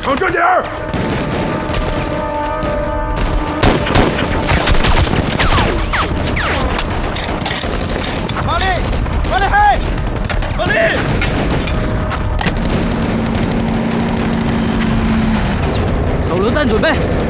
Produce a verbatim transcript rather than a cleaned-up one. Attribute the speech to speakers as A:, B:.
A: 瞅着点儿！
B: 马力，马力嘿，
A: 马力！
C: 手榴弹准备。